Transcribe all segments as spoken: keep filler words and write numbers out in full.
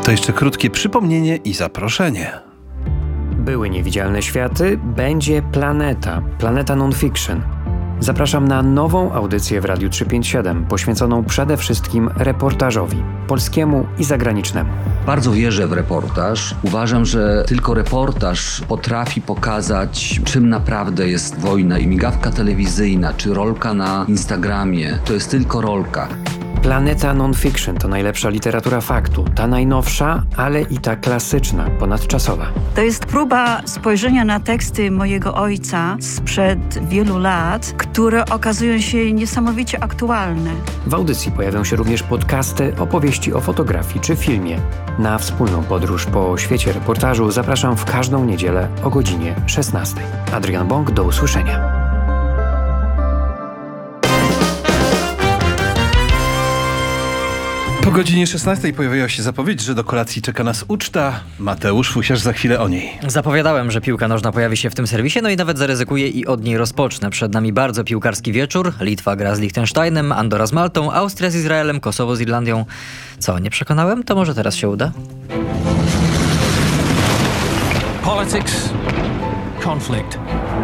To jeszcze krótkie przypomnienie i zaproszenie. Były niewidzialne światy, będzie Planeta, Planeta Non-Fiction. Zapraszam na nową audycję w Radiu trzysta pięćdziesiąt siedem, poświęconą przede wszystkim reportażowi, polskiemu i zagranicznemu. Bardzo wierzę w reportaż. Uważam, że tylko reportaż potrafi pokazać, czym naprawdę jest wojna. I migawka telewizyjna, czy rolka na Instagramie, to jest tylko rolka. Planeta Non-Fiction to najlepsza literatura faktu, ta najnowsza, ale i ta klasyczna, ponadczasowa. To jest próba spojrzenia na teksty mojego ojca sprzed wielu lat, które okazują się niesamowicie aktualne. W audycji pojawią się również podcasty, opowieści o fotografii czy filmie. Na wspólną podróż po świecie reportażu zapraszam w każdą niedzielę o godzinie szesnastej. Adrian Bąk, do usłyszenia. Po godzinie szesnastej pojawiła się zapowiedź, że do kolacji czeka nas uczta. Mateusz Fusiarz, za chwilę o niej. Zapowiadałem, że piłka nożna pojawi się w tym serwisie, no i nawet zaryzykuję i od niej rozpocznę. Przed nami bardzo piłkarski wieczór. Litwa gra z Liechtensteinem, Andora z Maltą, Austria z Izraelem, Kosowo z Irlandią. Co, nie przekonałem? To może teraz się uda? Politics, conflict.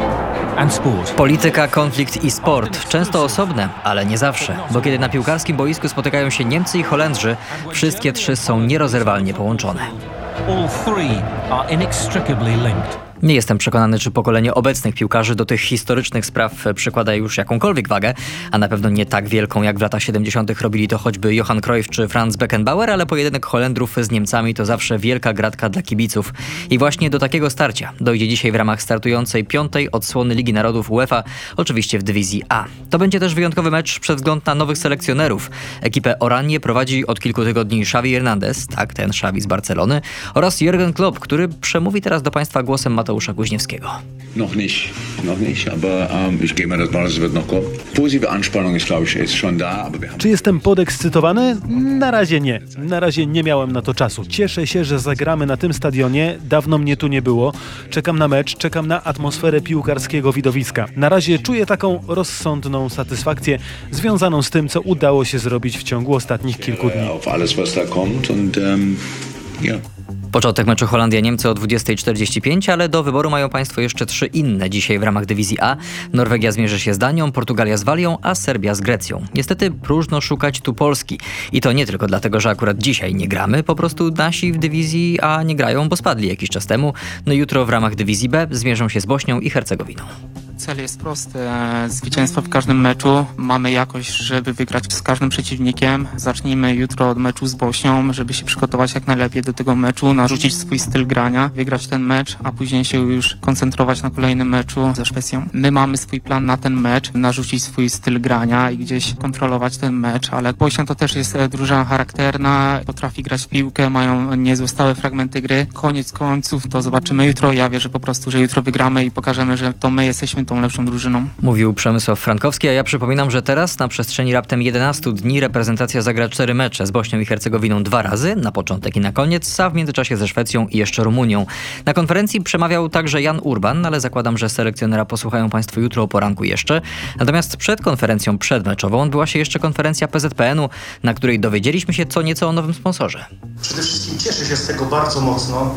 And sport. Polityka, konflikt i sport. Często osobne, ale nie zawsze. Bo kiedy na piłkarskim boisku spotykają się Niemcy i Holendrzy, wszystkie trzy są nierozerwalnie połączone. All three are inextricably linked. Nie jestem przekonany, czy pokolenie obecnych piłkarzy do tych historycznych spraw przykłada już jakąkolwiek wagę, a na pewno nie tak wielką, jak w latach siedemdziesiątych robili to choćby Johan Cruyff czy Franz Beckenbauer, ale pojedynek Holendrów z Niemcami to zawsze wielka gratka dla kibiców. I właśnie do takiego starcia dojdzie dzisiaj w ramach startującej piątej odsłony Ligi Narodów UEFA, oczywiście w dywizji A. To będzie też wyjątkowy mecz przez wzgląd na nowych selekcjonerów. Ekipę Oranje prowadzi od kilku tygodni Xavi Hernandez, tak, ten Xavi z Barcelony, oraz Jürgen Klopp, który przemówi teraz do Państwa głosem Mateusza Kuźniewskiego. Noch nicht, noch nicht, aber um, ich gehe mal davon aus, es wird noch kommen. Positive Anspannung ist, glaube ich, ist schon da, aber wir haben... Czy jestem podekscytowany? Na razie nie. Na razie nie miałem na to czasu. Cieszę się, że zagramy na tym stadionie. Dawno mnie tu nie było. Czekam na mecz, czekam na atmosferę piłkarskiego widowiska. Na razie czuję taką rozsądną satysfakcję związaną z tym, co udało się zrobić w ciągu ostatnich kilku dni. Auf alles, was da kommt und um, ja. Początek meczu Holandia-Niemcy o dwudziestej czterdzieści pięć, ale do wyboru mają Państwo jeszcze trzy inne dzisiaj w ramach dywizji A. Norwegia zmierzy się z Danią, Portugalia z Walią, a Serbia z Grecją. Niestety próżno szukać tu Polski. I to nie tylko dlatego, że akurat dzisiaj nie gramy, po prostu nasi w dywizji A nie grają, bo spadli jakiś czas temu. No jutro w ramach dywizji B zmierzą się z Bośnią i Hercegowiną. Cel jest prosty. Zwycięstwo w każdym meczu. Mamy jakość, żeby wygrać z każdym przeciwnikiem. Zacznijmy jutro od meczu z Bośnią, żeby się przygotować jak najlepiej do tego meczu, narzucić swój styl grania, wygrać ten mecz, a później się już koncentrować na kolejnym meczu ze Szwecją. My mamy swój plan na ten mecz, narzucić swój styl grania i gdzieś kontrolować ten mecz, ale Bośnia to też jest drużyna charakterna, potrafi grać w piłkę, mają niezłe stałe fragmenty gry. Koniec końców to zobaczymy jutro. Ja wierzę po prostu, że jutro wygramy i pokażemy, że to my jesteśmy tą lepszą drużyną. Mówił Przemysław Frankowski, a ja przypominam, że teraz na przestrzeni raptem jedenastu dni reprezentacja zagra cztery mecze z Bośnią i Hercegowiną dwa razy, na początek i na koniec, a w międzyczasie ze Szwecją i jeszcze Rumunią. Na konferencji przemawiał także Jan Urban, ale zakładam, że selekcjonera posłuchają Państwo jutro o poranku jeszcze. Natomiast przed konferencją przedmeczową odbyła się jeszcze konferencja P Z P N u, na której dowiedzieliśmy się co nieco o nowym sponsorze. Przede wszystkim cieszę się z tego bardzo mocno,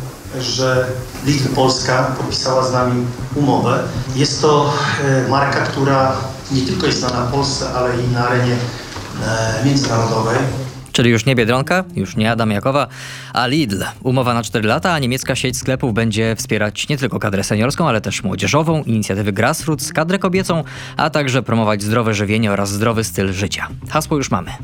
że Lidl Polska podpisała z nami umowę. Jest to e, marka, która nie tylko jest znana w Polsce, ale i na arenie e, międzynarodowej. Czyli już nie Biedronka, już nie Adam Jakowa, a Lidl. Umowa na cztery lata, a niemiecka sieć sklepów będzie wspierać nie tylko kadrę seniorską, ale też młodzieżową, inicjatywy grassroots, kadrę kobiecą, a także promować zdrowe żywienie oraz zdrowy styl życia. Hasło już mamy.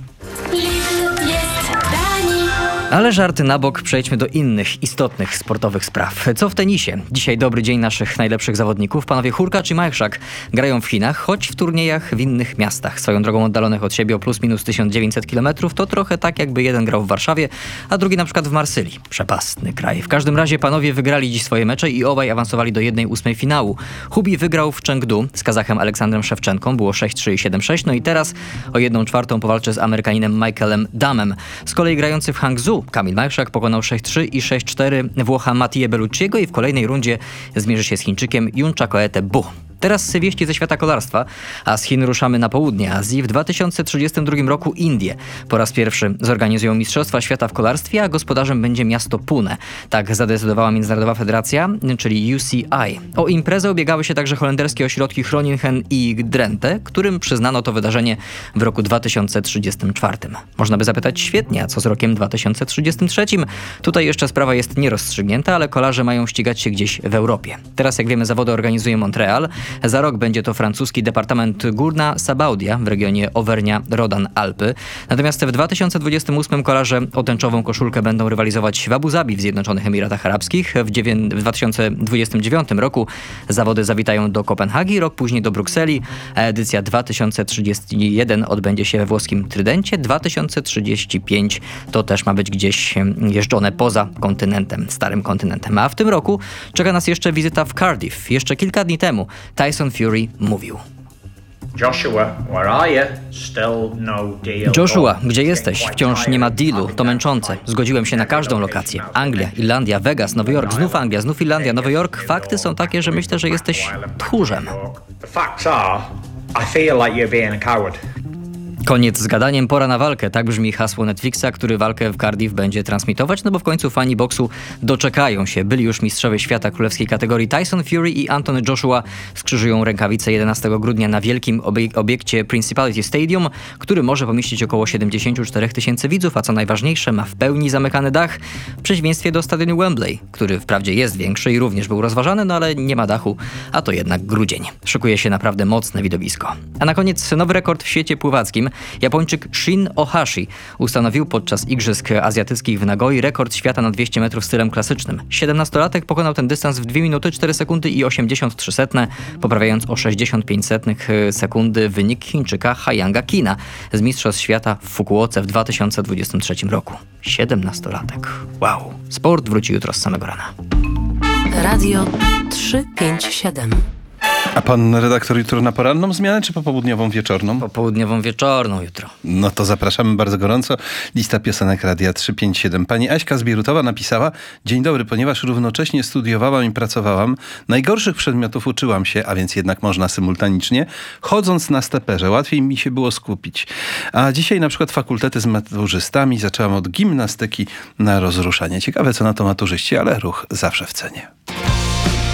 Ale żarty na bok, przejdźmy do innych istotnych sportowych spraw. Co w tenisie? Dzisiaj dobry dzień naszych najlepszych zawodników. Panowie Hurkacz i Majchrzak grają w Chinach, choć w turniejach w innych miastach. Swoją drogą oddalonych od siebie o plus minus tysiąc dziewięćset kilometrów. To trochę tak, jakby jeden grał w Warszawie, a drugi na przykład w Marsylii. Przepastny kraj. W każdym razie panowie wygrali dziś swoje mecze i obaj awansowali do jednej ósmej finału. Hubi wygrał w Chengdu z Kazachem Aleksandrem Szewczenką. Było sześć trzy i siedem sześć. No i teraz o jedną czwartą powalczy z Amerykaninem Michaelem Damem. Z kolei grający w Hangzhou Kamil Majchrzak pokonał sześć trzy i sześć cztery Włocha Mattie Bellucciego i w kolejnej rundzie zmierzy się z Chińczykiem Junchakoete Bu. Teraz wieści ze świata kolarstwa, a z Chin ruszamy na południe Azji. W dwa tysiące trzydziestym drugim roku Indie po raz pierwszy zorganizują Mistrzostwa Świata w kolarstwie, a gospodarzem będzie miasto Pune. Tak zadecydowała Międzynarodowa Federacja, czyli U C I. O imprezę ubiegały się także holenderskie ośrodki Groningen i Drenthe, którym przyznano to wydarzenie w roku dwa tysiące trzydziestym czwartym. Można by zapytać, świetnie, a co z rokiem dwa tysiące trzydziestym trzecim? Tutaj jeszcze sprawa jest nierozstrzygnięta, ale kolarze mają ścigać się gdzieś w Europie. Teraz, jak wiemy, zawody organizuje Montreal. Za rok będzie to francuski departament Górna Sabaudia w regionie Auvernia-Rodan-Alpy. Natomiast w dwa tysiące dwudziestym ósmym kolarze o tęczową koszulkę będą rywalizować w Abu Zabi w Zjednoczonych Emiratach Arabskich. W, dziewię- w dwa tysiące dwudziestym dziewiątym roku zawody zawitają do Kopenhagi, rok później do Brukseli, a edycja dwa tysiące trzydziesty jeden odbędzie się we włoskim Trydencie. dwa tysiące trzydziesty piąty to też ma być gdzieś jeżdżone poza kontynentem, starym kontynentem. A w tym roku czeka nas jeszcze wizyta w Cardiff. Jeszcze kilka dni temu Tyson Fury mówił. Joshua, where are you? Still no deal. Joshua, gdzie jesteś? Wciąż nie ma dealu. To męczące. Zgodziłem się na każdą lokację. Anglia, Irlandia, Vegas, Nowy Jork, znów Anglia, znów Irlandia, Nowy Jork. Fakty są takie, że myślę, że jesteś tchórzem. The facts are, I feel like you're being a coward. Koniec z gadaniem, pora na walkę. Tak brzmi hasło Netflixa, który walkę w Cardiff będzie transmitować, no bo w końcu fani boksu doczekają się. Byli już mistrzowie świata królewskiej kategorii Tyson Fury i Anthony Joshua skrzyżują rękawice jedenastego grudnia na wielkim obie- obiekcie Principality Stadium, który może pomieścić około siedemdziesiąt cztery tysięcy widzów, a co najważniejsze, ma w pełni zamykany dach, w przeciwieństwie do stadionu Wembley, który wprawdzie jest większy i również był rozważany, no ale nie ma dachu, a to jednak grudzień. Szykuje się naprawdę mocne widowisko. A na koniec nowy rekord w świecie pływackim. Japończyk Shin Ohashi ustanowił podczas Igrzysk Azjatyckich w Nagoi rekord świata na dwieście metrów stylem klasycznym. siedemnastolatek pokonał ten dystans w dwie minuty cztery sekundy i osiemdziesiąt trzy setne, poprawiając o sześćdziesiąt pięć setnych sekundy wynik Chińczyka Hayanga Kina z Mistrzostw Świata w Fukuoce w dwa tysiące dwudziestym trzecim roku. siedemnastolatek. Wow. Sport wróci jutro z samego rana. Radio trzysta pięćdziesiąt siedem. A pan redaktor jutro na poranną zmianę, czy popołudniową wieczorną? Popołudniową wieczorną jutro. No to zapraszamy bardzo gorąco. Lista piosenek Radia trzysta pięćdziesiąt siedem. Pani Aśka z Bierutowa napisała: dzień dobry, ponieważ równocześnie studiowałam i pracowałam, najgorszych przedmiotów uczyłam się, a więc jednak można symultanicznie, chodząc na steperze. Łatwiej mi się było skupić. A dzisiaj na przykład fakultety z maturzystami. Zaczęłam od gimnastyki na rozruszanie. Ciekawe, co na to maturzyści, ale ruch zawsze w cenie.